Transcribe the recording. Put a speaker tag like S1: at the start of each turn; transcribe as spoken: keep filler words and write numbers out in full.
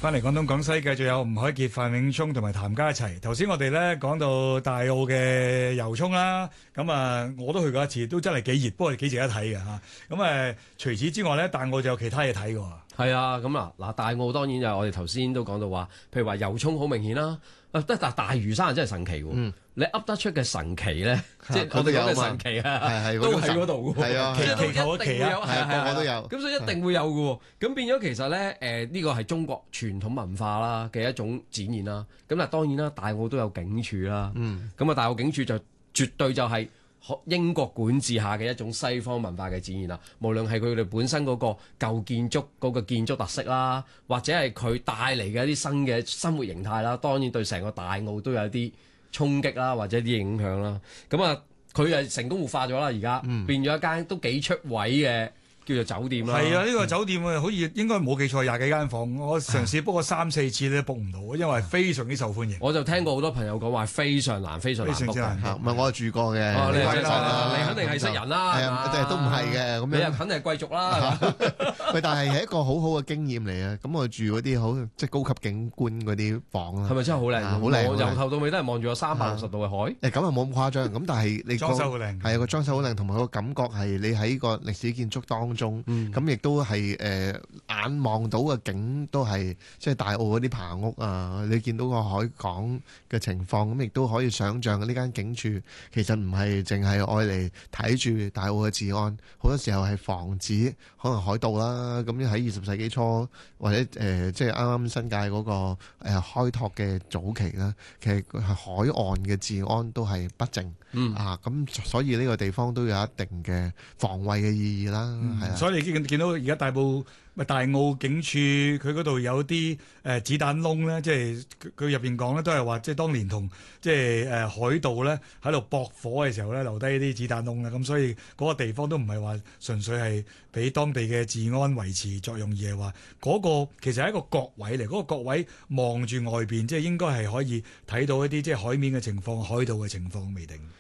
S1: 翻嚟廣東廣西，繼續有吳凱傑、范永聰同埋譚家齊。頭先我哋咧講到大澳嘅遊涌啦，咁啊我都去過一次，都真係幾熱，不過幾值得睇嘅嚇。咁誒除此之外咧，大澳就有其他嘢睇嘅喎。
S2: 係啊，咁嗱嗱大澳當然就係我哋頭先都講到話，譬如話遊涌好明顯啦，啊得但大嶼山真係神奇喎。嗯、你噏得出嘅神奇咧，即係我哋講嘅神奇啊，都喺嗰度嘅喎。係啊，
S1: 祈祈求嘅祈啊，
S2: 係啊，
S3: 個個都有。
S2: 咁所以一定會有嘅喎。咁變咗其實咧，誒呢個係中國傳統文化啦嘅一種展現啦。咁啊當然啦，大澳都有警署啦。嗯。咁啊大澳警署就絕對就係英國管治下嘅一種西方文化嘅展現啦，無論係佢哋本身嗰個舊建築嗰個建築特色啦，或者係佢帶嚟嘅一啲新嘅生活形態啦，當然對成個大澳都有啲衝擊啦，或者啲影響啦。咁啊，佢係成功活化咗啦，而家、嗯、變咗一間都幾出位嘅叫做酒店啦。係啊，
S1: 呢、呢個酒店啊，好似應該冇記錯廿幾間房，我嘗試 book 過三四次都 book 唔到，因為非常之受歡迎。
S2: 我就聽過好多朋友講話非常難，非常難 book
S3: 唔係我住過嘅、
S2: 哦，你係
S3: 你
S2: 肯定係識人啦，
S3: 係啊，都唔係嘅咁樣。
S2: 你又肯定係貴族啦。
S3: 喂，但係係一個好好嘅經驗嚟啊！咁我住嗰啲好即係高級景觀嗰啲房啦，
S2: 係咪真係好靚？
S3: 好靚，
S2: 由頭到尾都係望住個三百六十度嘅海。
S3: 誒咁啊冇咁誇張，咁但係你
S1: 裝修好靚，
S3: 係啊個裝修好靚，同埋個感覺係你喺個歷史建築當中，咁亦都係誒眼望到嘅景都係即係大澳嗰啲棚屋啊！你見到個海港嘅情況，咁亦都可以想像呢間景署其實唔係淨係愛嚟睇住大澳嘅治安，好多時候係防止可能海盜啦。咁喺二十世紀初或者誒、呃、即係啱啱新界嗰、那個誒、呃、開拓嘅早期啦，其實係海岸嘅治安都係不正、嗯、啊，咁所以呢個地方都有一定嘅防衛嘅意義啦，係啊、嗯。
S1: 所以你見見到而家大埔咪大澳警署佢嗰度有啲誒、呃、子彈窿咧，即係佢入邊講咧都係話，即係當年同即係誒、呃、海盜咧喺度駁火嘅時候咧留低啲子彈窿啦，咁所以嗰個地方都唔係話純粹係俾當地嘅治安維持作用，而係話嗰個其實係一個角位嚟，嗰、嗰個角位望住外邊，即係應該係可以睇到一啲即係海面嘅情況、海盜嘅情況未定。